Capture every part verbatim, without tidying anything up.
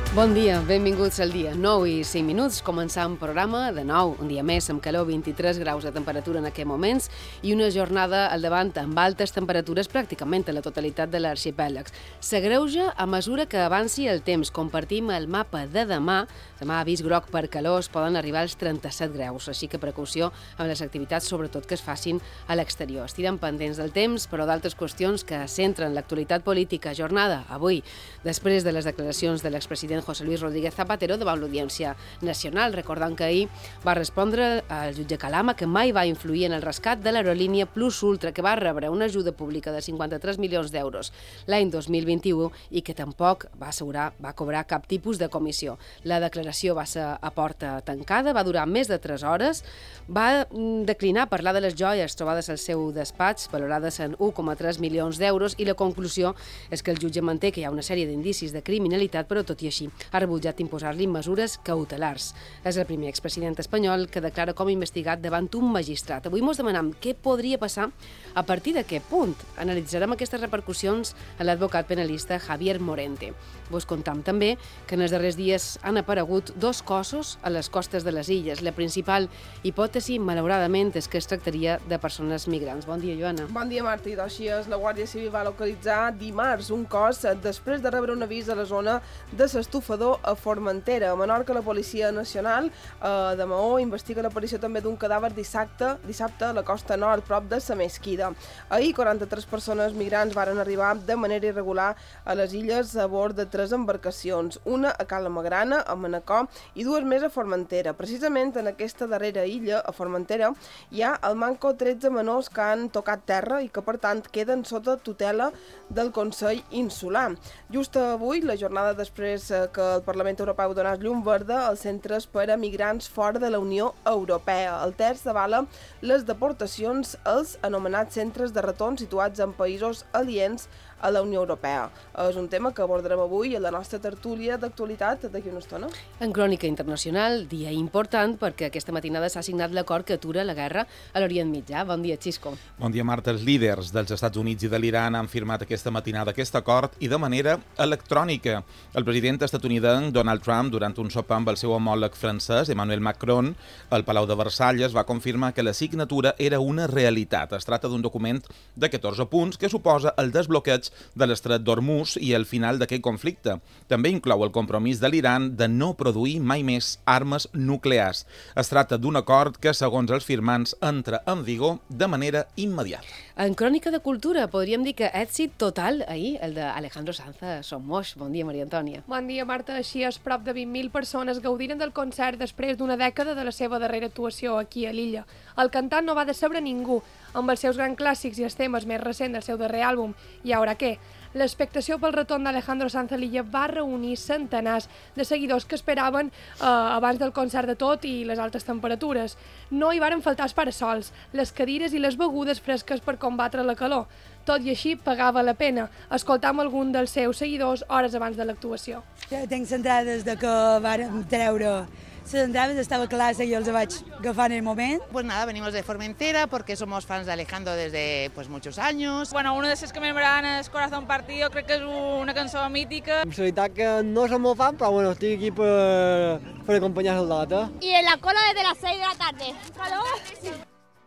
Bon dia, benvinguts al dia. nou i cinc minuts, començant el programa de nou, un dia més amb calor, vint-i-tres graus de temperatura en aquests moments i una jornada al davant amb altes temperatures pràcticament a la totalitat de l'arxipèlag. S'agreuja a mesura que avanci el temps. Compartim el mapa de demà. Demà avís groc per calor, es poden arribar als trenta-set graus, així que precaució amb les activitats, sobretot que es facin a l'exterior. Estirem pendents del temps, però d'altres qüestions que centren l'actualitat política. Jornada avui, després de les declaracions de l'expresident José Luis Rodríguez Zapatero davant l'Audiència Nacional, recordant que ahir va respondre al jutge Calama que mai va influir en el rescat de l'aerolínia Plus Ultra, que va rebre una ajuda pública de cinquanta-tres milions d'euros l'any dos mil vint-i-u i que tampoc va assegurar, va cobrar cap tipus de comissió. La declaració va ser a porta tancada, va durar més de tres hores, va declinar parlar de les joies trobades al seu despatx, valorades en un coma tres milions d'euros, i la conclusió és que el jutge manté que hi ha una sèrie d'indicis de criminalitat, però tot i així ha rebutjat imposar-li mesures cautelars. És el primer expresident espanyol que declara com investigat davant un magistrat. Avui mos demanem què podria passar a partir d'aquest punt. Analitzarem aquestes repercussions a l'advocat penalista Javier Morente. Vos contam també que en els darrers dies han aparegut dos cossos a les costes de les illes. La principal hipòtesi, malauradament, és que es tractaria de persones migrants. Bon dia, Joana. Bon dia, Marta. I així és, la Guàrdia Civil va localitzar dimarts un cos després de rebre un avís a la zona de l'estufador a Formentera. A Menorca, la Policia Nacional eh, de Maó investiga l'aparició també d'un cadàver dissabte, dissabte a la costa nord, prop de la Mesquida. Ahir, quaranta-tres persones migrants varen arribar de manera irregular a les illes a bord de tres embarcacions, una a Cala Magrana, a Manacor, i dues més a Formentera. Precisament en aquesta darrera illa, a Formentera, hi ha al manco tretze menors que han tocat terra i que, per tant, queden sota tutela del Consell Insular. Just avui, la jornada després que el Parlament Europeu donés llum verda als centres per a migrants fora de la Unió Europea. El terç avala les deportacions als anomenats centres de retorn situats en països aliens a la Unió Europea. És un tema que abordarem avui a la nostra tertúlia d'actualitat d'aquí una estona. En crònica internacional, dia important perquè aquesta matinada s'ha signat l'acord que atura la guerra a l'Orient Mitjà. Bon dia, Xisco. Bon dia, Marta. Els líders dels Estats Units i de l'Iran han firmat aquesta matinada aquest acord i de manera electrònica. El president estatunidenc Donald Trump, durant un sopar amb el seu homòleg francès, Emmanuel Macron, al Palau de Versalles, va confirmar que la signatura era una realitat. Es tracta d'un document de catorze punts que suposa el desbloqueig de l'estret d'Hormuz i el final d'aquest conflicte. També inclou el compromís de l'Iran de no produir mai més armes nuclears. Es tracta d'un acord que, segons els firmants, entra en vigor de manera immediata. En crònica de cultura, podríem dir que èxit total ahir, el d'Alejandro Sanz a Somos. Bon dia, Maria Antònia. Bon dia, Marta. Així és, prop de vint mil persones gaudiren del concert després d'una dècada de la seva darrera actuació aquí a l'illa. El cantant no va decebre ningú, amb els seus grans clàssics i els temes més recents del seu darrer àlbum, I Ahora Què. L'expectació pel retorn d'Alejandro Sanz a l'illa va reunir centenars de seguidors que esperaven eh, abans del concert de tot i les altes temperatures. No hi varen faltar els parasols, les cadires i les begudes fresques per combatre la calor. Tot i així pagava la pena. Escoltam algun dels seus seguidors hores abans de l'actuació. Ja tenc entrades de que vàrem treure les entrades, estava a classe i els vaig agafar en el moment. Pues nada, venimos de Formentera porque somos fans de Alejandro desde pues muchos años. Bueno, una de les que m'agraden és Corazón Partido, crec que és una cançó mítica. En veritat que no som molt fan, però bueno, estic aquí per, per acompanyar el data. Y en la cola desde las seis de la tarde. ¿Calor?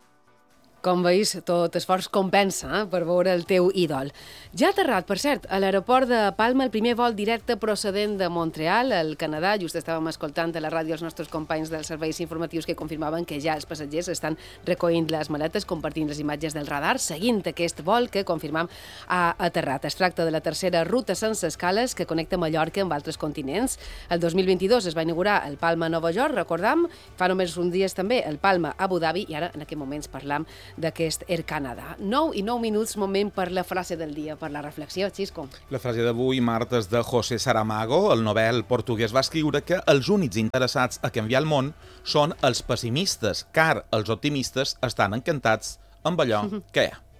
Com veus, tot esforç compensa eh, per veure el teu ídol. Ja ha aterrat, per cert, a l'aeroport de Palma el primer vol directe procedent de Montreal, al Canadà. Just estàvem escoltant a la ràdio els nostres companys dels serveis informatius que confirmaven que ja els passatgers estan recollint les maletes, compartint les imatges del radar, seguint aquest vol que, confirmam, ha aterrat. Es tracta de la tercera ruta sense escales que connecta Mallorca amb altres continents. El dos mil vint-i-dos es va inaugurar el Palma-Nova York, recordam, fa només uns dies també el Palma-Abu Dhabi, i ara en aquest moments parlam d'aquest Air Canada. nou i nou minuts, moment per la frase del dia, per la reflexió, Xisco. La frase d'avui, Marta, és de José Saramago. El novel portuguès va escriure que els únics interessats a canviar el món són els pessimistes, car els optimistes estan encantats amb allò que hi ha.